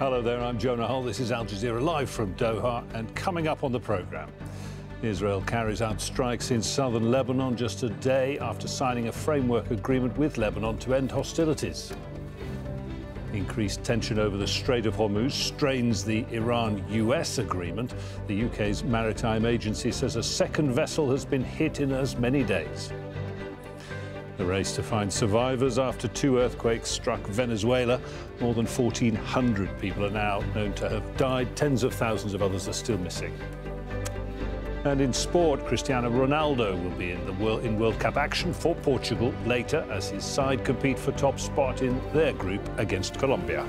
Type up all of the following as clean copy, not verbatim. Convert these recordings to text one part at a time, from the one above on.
Hello there, I'm Jonah Hull. This is Al Jazeera live from Doha, and coming up on the programme, Israel carries out strikes in southern Lebanon just a day after signing a framework agreement with Lebanon to end hostilities. Increased tension over the Strait of Hormuz strains the Iran-US agreement. The UK's maritime agency says a second vessel has been hit in as many days. The race to find survivors after two earthquakes struck Venezuela. More than 1,400 people are now known to have died. Tens of thousands of others are still missing. And in sport, Cristiano Ronaldo will be in World Cup action for Portugal later as his side compete for top spot in their group against Colombia.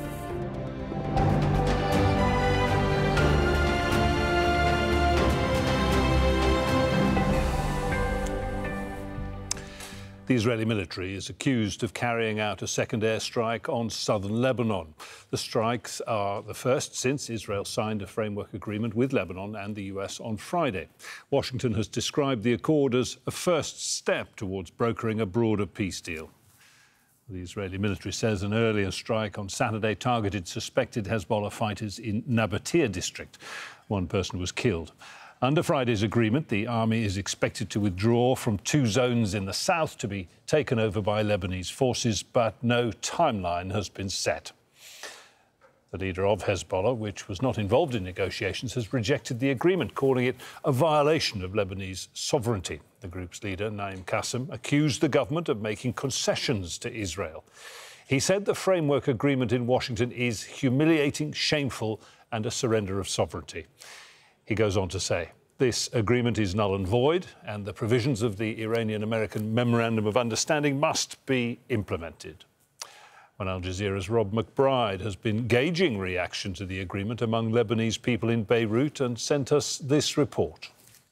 The Israeli military is accused of carrying out a second airstrike on southern Lebanon. The strikes are the first since Israel signed a framework agreement with Lebanon and the US on Friday. Washington has described the accord as a first step towards brokering a broader peace deal. The Israeli military says an earlier strike on Saturday targeted suspected Hezbollah fighters in Nabatea district. One person was killed. Under Friday's agreement, the army is expected to withdraw from two zones in the south to be taken over by Lebanese forces, but no timeline has been set. The leader of Hezbollah, which was not involved in negotiations, has rejected the agreement, calling it a violation of Lebanese sovereignty. The group's leader, Naim Qassem, accused the government of making concessions to Israel. He said the framework agreement in Washington is humiliating, shameful, and a surrender of sovereignty. He goes on to say, this agreement is null and void, and the provisions of the Iranian-American Memorandum of Understanding must be implemented. Well, Al Jazeera's Rob McBride has been gauging reaction to the agreement among Lebanese people in Beirut and sent us this report.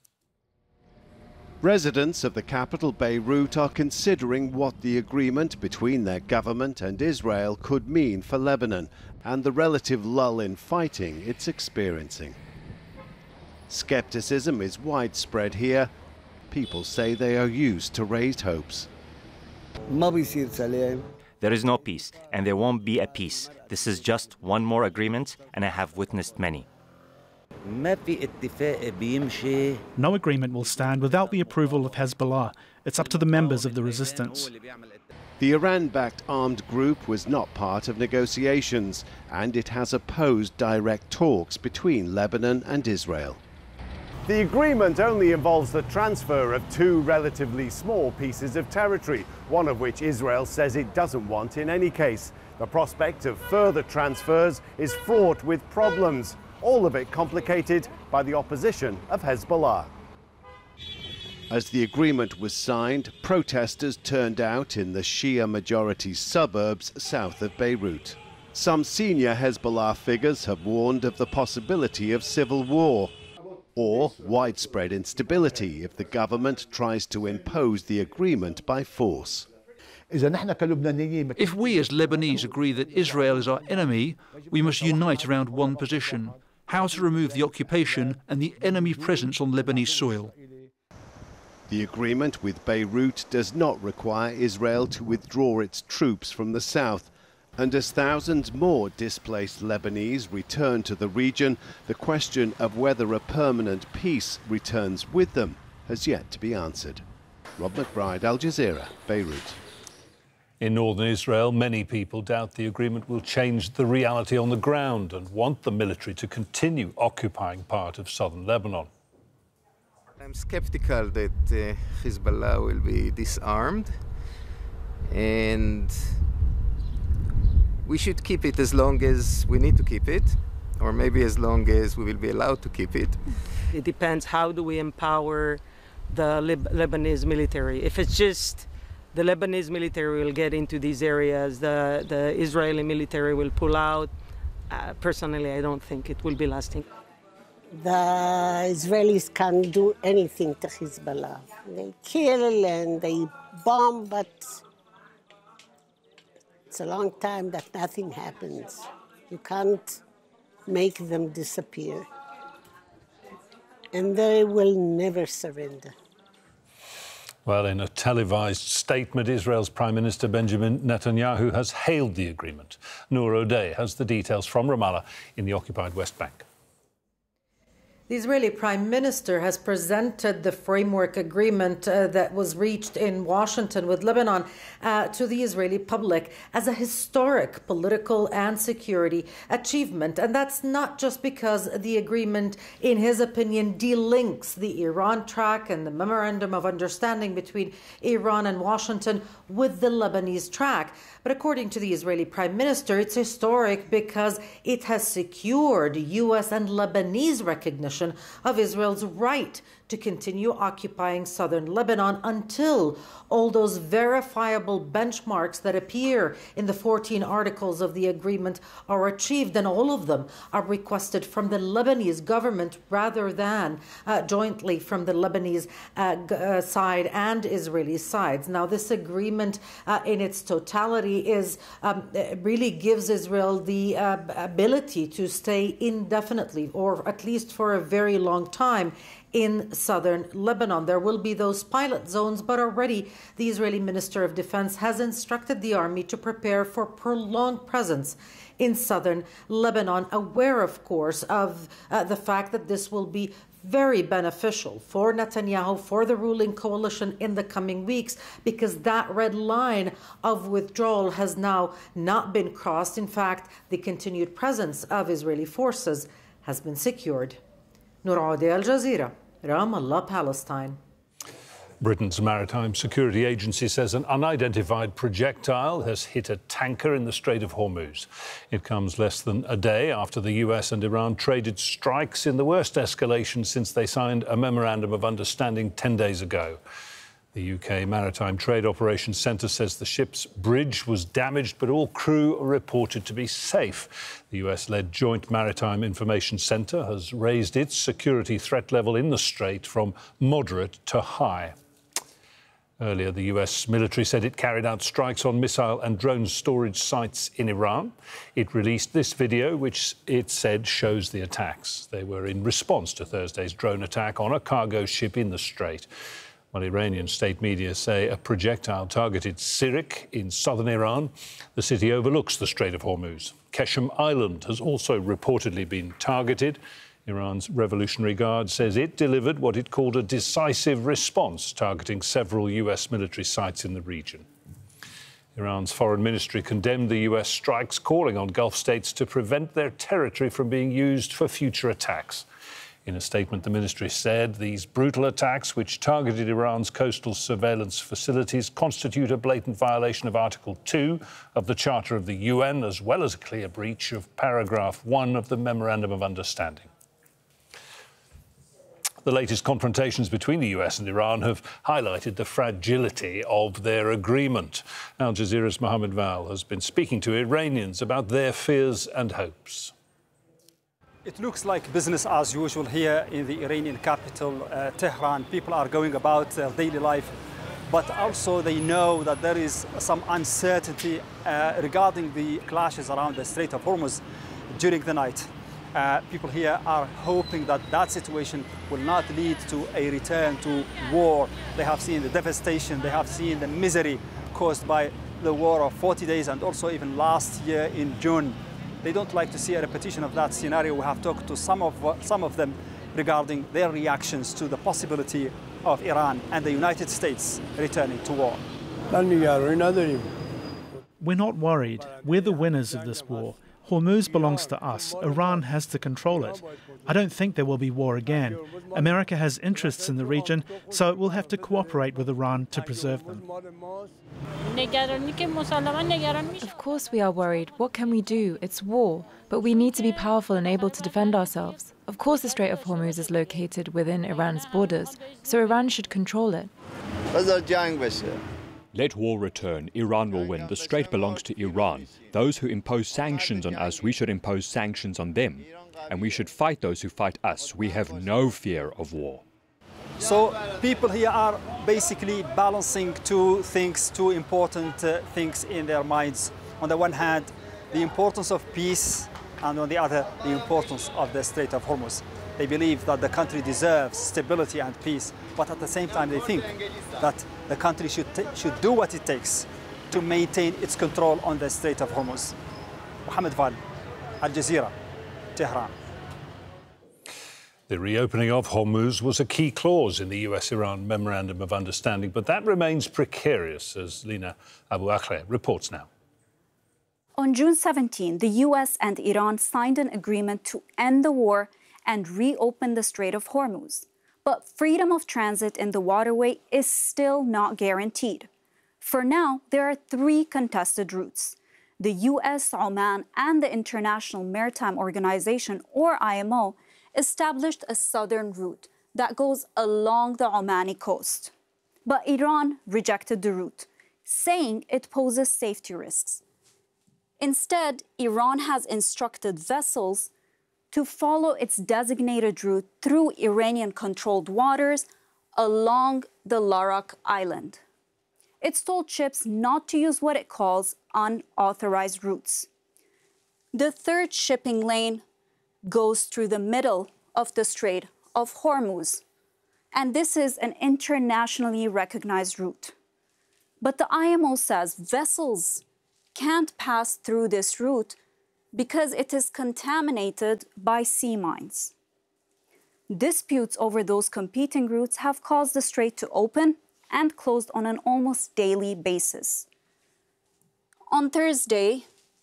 Residents of the capital, Beirut, are considering what the agreement between their government and Israel could mean for Lebanon and the relative lull in fighting it's experiencing. Skepticism is widespread here. People say they are used to raised hopes. There is no peace, and there won't be a peace. This is just one more agreement, and I have witnessed many. No agreement will stand without the approval of Hezbollah. It's up to the members of the resistance. The Iran-backed armed group was not part of negotiations, and it has opposed direct talks between Lebanon and Israel. The agreement only involves the transfer of two relatively small pieces of territory, one of which Israel says it doesn't want in any case. The prospect of further transfers is fraught with problems, all of it complicated by the opposition of Hezbollah. As the agreement was signed, protesters turned out in the Shia-majority suburbs south of Beirut. Some senior Hezbollah figures have warned of the possibility of civil war or widespread instability if the government tries to impose the agreement by force. If we as Lebanese agree that Israel is our enemy, we must unite around one position: how to remove the occupation and the enemy presence on Lebanese soil. The agreement with Beirut does not require Israel to withdraw its troops from the south. And as thousands more displaced Lebanese return to the region, the question of whether a permanent peace returns with them has yet to be answered. Rob McBride, Al Jazeera, Beirut. In northern Israel, many people doubt the agreement will change the reality on the ground and want the military to continue occupying part of southern Lebanon. I'm skeptical that Hezbollah will be disarmed, and we should keep it as long as we need to keep it, or maybe as long as we will be allowed to keep it. It depends how do we empower the Lebanese military. If it's just the Lebanese military will get into these areas, the Israeli military will pull out, personally I don't think it will be lasting. The Israelis can't do anything to Hezbollah. They kill and they bomb, but it's a long time that nothing happens. You can't make them disappear. And they will never surrender. Well, in a televised statement, Israel's Prime Minister Benjamin Netanyahu has hailed the agreement. Noor O'Day has the details from Ramallah in the occupied West Bank. The Israeli Prime Minister has presented the framework agreement that was reached in Washington with Lebanon to the Israeli public as a historic political and security achievement. And that's not just because the agreement, in his opinion, delinks the Iran track and the Memorandum of Understanding between Iran and Washington with the Lebanese track. But according to the Israeli Prime Minister, it's historic because it has secured U.S. and Lebanese recognition of Israel's right to continue occupying southern Lebanon until all those verifiable benchmarks that appear in the 14 articles of the agreement are achieved, and all of them are requested from the Lebanese government rather than jointly from the Lebanese side and Israeli sides. Now, this agreement in its totality is really gives Israel the ability to stay indefinitely, or at least for a very long time, in southern Lebanon. There will be those pilot zones, but already the Israeli Minister of Defense has instructed the army to prepare for prolonged presence in southern Lebanon, aware, of course, of the fact that this will be very beneficial for Netanyahu, for the ruling coalition in the coming weeks, because that red line of withdrawal has now not been crossed. In fact, the continued presence of Israeli forces has been secured. Noor O'Day, Al Jazeera, Ramallah, Palestine. Britain's Maritime Security Agency says an unidentified projectile has hit a tanker in the Strait of Hormuz. It comes less than a day after the US and Iran traded strikes in the worst escalation since they signed a Memorandum of Understanding 10 days ago. The UK Maritime Trade Operations Centre says the ship's bridge was damaged, but all crew are reported to be safe. The US-led Joint Maritime Information Centre has raised its security threat level in the Strait from moderate to high. Earlier, the US military said it carried out strikes on missile and drone storage sites in Iran. It released this video, which it said shows the attacks. They were in response to Thursday's drone attack on a cargo ship in the Strait. While Iranian state media say a projectile targeted Sirik in southern Iran, the city overlooks the Strait of Hormuz. Keshem Island has also reportedly been targeted. Iran's Revolutionary Guard says it delivered what it called a decisive response, targeting several US military sites in the region. Iran's foreign ministry condemned the US strikes, calling on Gulf states to prevent their territory from being used for future attacks. In a statement, the ministry said these brutal attacks, which targeted Iran's coastal surveillance facilities, constitute a blatant violation of Article 2 of the Charter of the UN, as well as a clear breach of Paragraph 1 of the Memorandum of Understanding. The latest confrontations between the US and Iran have highlighted the fragility of their agreement. Al Jazeera's Mohammed Val has been speaking to Iranians about their fears and hopes. It looks like business as usual here in the Iranian capital, Tehran. People are going about their daily life, but also they know that there is some uncertainty regarding the clashes around the Strait of Hormuz during the night. People here are hoping that that situation will not lead to a return to war. They have seen the devastation, they have seen the misery caused by the war of 40 days and also even last year in June. They don't like to see a repetition of that scenario. We have talked to some of them regarding their reactions to the possibility of Iran and the United States returning to war. We're not worried. We're the winners of this war. Hormuz belongs to us. Iran has to control it. I don't think there will be war again. America has interests in the region, so it will have to cooperate with Iran to preserve them. Of course we are worried. What can we do? It's war. But we need to be powerful and able to defend ourselves. Of course the Strait of Hormuz is located within Iran's borders, so Iran should control it. Let war return. Iran will win. The strait belongs to Iran. Those who impose sanctions on us, we should impose sanctions on them. And we should fight those who fight us. We have no fear of war. So people here are basically balancing two important things in their minds. On the one hand, the importance of peace, and on the other, the importance of the Strait of Hormuz. They believe that the country deserves stability and peace, but at the same time they think that the country should do what it takes to maintain its control on the Strait of Hormuz. Mohammed Val, Al Jazeera, Tehran. The reopening of Hormuz was a key clause in the US-Iran Memorandum of Understanding, but that remains precarious, as Lina Abu Akleh reports now. On June 17, the US and Iran signed an agreement to end the war and reopen the Strait of Hormuz. But freedom of transit in the waterway is still not guaranteed. For now, there are 3 contested routes. The US, Oman, and the International Maritime Organization, or IMO, established a southern route that goes along the Omani coast. But Iran rejected the route, saying it poses safety risks. Instead, Iran has instructed vessels to follow its designated route through Iranian-controlled waters along the Larak Island. It's told ships not to use what it calls unauthorized routes. The 3rd shipping lane goes through the middle of the Strait of Hormuz, and this is an internationally recognized route. But the IMO says vessels can't pass through this route because it is contaminated by sea mines. Disputes over those competing routes have caused the strait to open and close on an almost daily basis. On Thursday,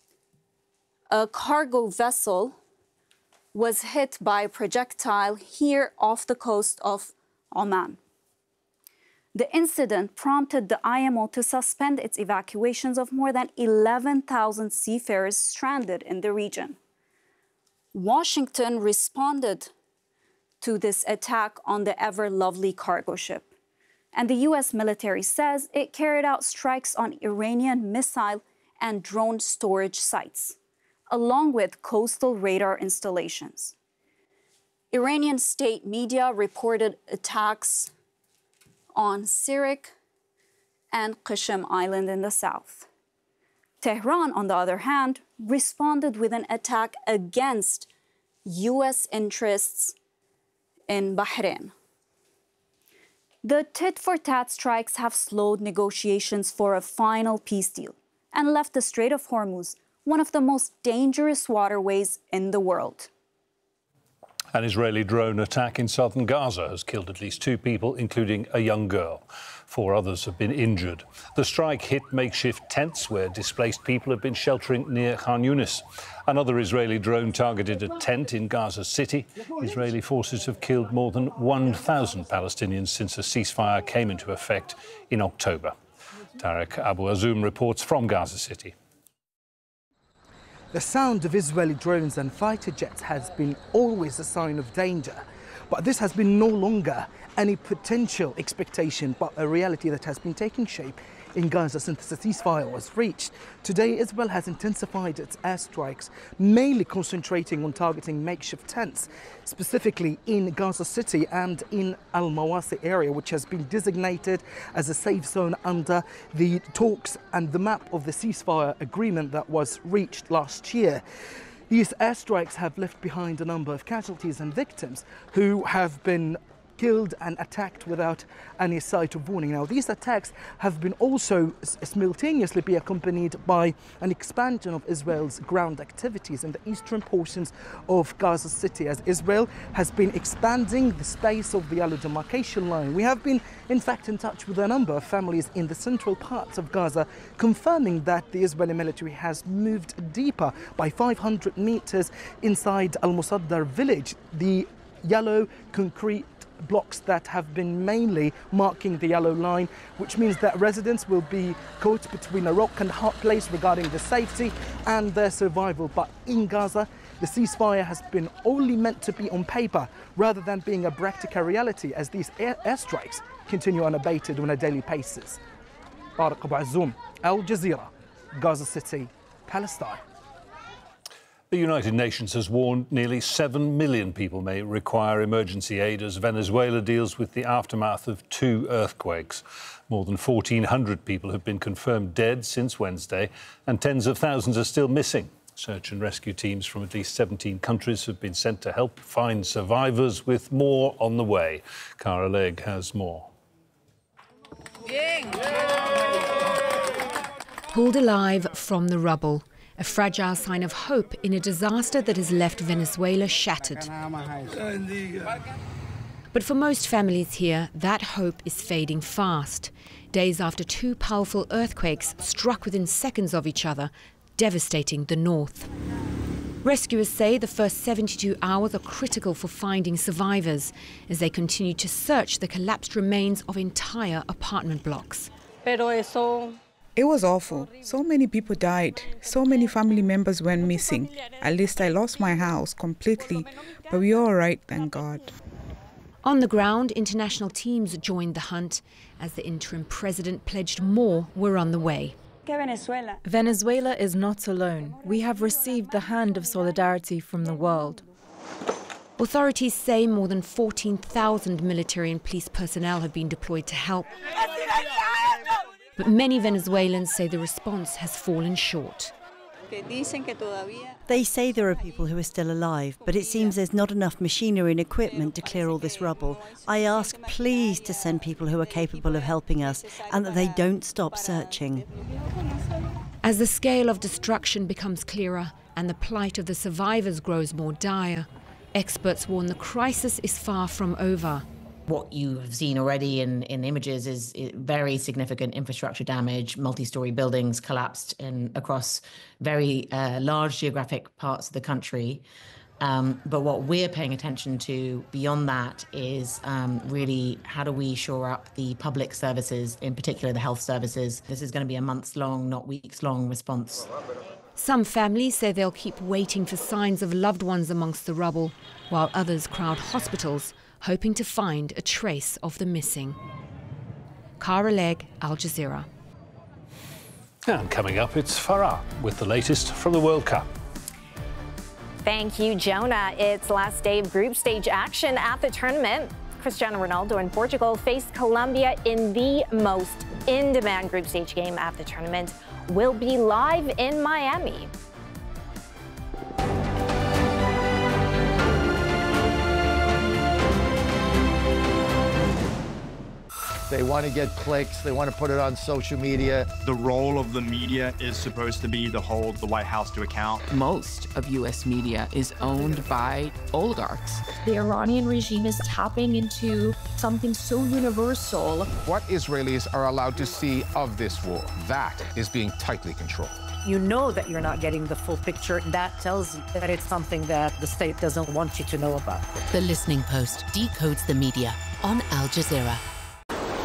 a cargo vessel was hit by a projectile here off the coast of Oman. The incident prompted the IMO to suspend its evacuations of more than 11,000 seafarers stranded in the region. Washington responded to this attack on the Ever Lovely cargo ship, and the US military says it carried out strikes on Iranian missile and drone storage sites, along with coastal radar installations. Iranian state media reported attacks on Sirik and Qashem Island in the south. Tehran, on the other hand, responded with an attack against US interests in Bahrain. The tit-for-tat strikes have slowed negotiations for a final peace deal and left the Strait of Hormuz one of the most dangerous waterways in the world. An Israeli drone attack in southern Gaza has killed at least 2 people, including a young girl. 4 others have been injured. The strike hit makeshift tents where displaced people have been sheltering near Khan Yunis. Another Israeli drone targeted a tent in Gaza City. Israeli forces have killed more than 1,000 Palestinians since a ceasefire came into effect in October. Tarek Abu Azoum reports from Gaza City. The sound of Israeli drones and fighter jets has been always a sign of danger. But this has been no longer any potential expectation, but a reality that has been taking shape in Gaza since the ceasefire was reached. Today, Israel has intensified its airstrikes, mainly concentrating on targeting makeshift tents, specifically in Gaza City and in Al-Mawasi area, which has been designated as a safe zone under the talks and the map of the ceasefire agreement that was reached last year. These airstrikes have left behind a number of casualties and victims who have been killed and attacked without any sight of warning. Now, these attacks have been also simultaneously be accompanied by an expansion of Israel's ground activities in the eastern portions of Gaza City, as Israel has been expanding the space of the yellow demarcation line. We have been, in fact, in touch with a number of families in the central parts of Gaza, confirming that the Israeli military has moved deeper by 500 meters inside Al-Musaddar village. The yellow concrete blocks that have been mainly marking the yellow line, which means that residents will be caught between a rock and a hard place regarding the safety and their survival. But in Gaza, the ceasefire has been only meant to be on paper rather than being a practical reality, as these airstrikes continue unabated on a daily basis. Tarek Abu Azoum, Al Jazeera, Gaza City, Palestine. The United Nations has warned nearly 7 million people may require emergency aid as Venezuela deals with the aftermath of 2 earthquakes. More than 1,400 people have been confirmed dead since Wednesday, and tens of thousands are still missing. Search and rescue teams from at least 17 countries have been sent to help find survivors, with more on the way. Cara Legg has more. Pulled alive from the rubble, a fragile sign of hope in a disaster that has left Venezuela shattered. But for most families here, that hope is fading fast. Days after two powerful earthquakes struck within seconds of each other, devastating the north. Rescuers say the first 72 hours are critical for finding survivors as they continue to search the collapsed remains of entire apartment blocks. It was awful. So many people died. So many family members went missing. At least I lost my house completely, but we're all right, thank God. On the ground, international teams joined the hunt as the interim president pledged more were on the way. Venezuela is not alone. We have received the hand of solidarity from the world. Authorities say more than 14,000 military and police personnel have been deployed to help. But many Venezuelans say the response has fallen short. They say there are people who are still alive, but it seems there's not enough machinery and equipment to clear all this rubble. I ask, please, to send people who are capable of helping us and that they don't stop searching. As the scale of destruction becomes clearer and the plight of the survivors grows more dire, experts warn the crisis is far from over. What you have seen already in images is very significant infrastructure damage, multi-story buildings collapsed across very large geographic parts of the country. But what we're paying attention to beyond that is really how do we shore up the public services, in particular the health services. This is going to be a months-long, not weeks-long response. Some families say they'll keep waiting for signs of loved ones amongst the rubble, while others crowd hospitals, hoping to find a trace of the missing. Cara Legg, Al Jazeera. And coming up, it's Farah with the latest from the World Cup. Thank you, Jonah. It's last day of group stage action at the tournament. Cristiano Ronaldo and Portugal faced Colombia in the most in-demand group stage game at the tournament. We'll be live in Miami. They want to get clicks. They want to put it on social media. The role of the media is supposed to be to hold the White House to account. Most of U.S. media is owned by oligarchs. The Iranian regime is tapping into something so universal. What Israelis are allowed to see of this war, that is being tightly controlled. You know that you're not getting the full picture. That tells you that it's something that the state doesn't want you to know about. The Listening Post decodes the media on Al Jazeera.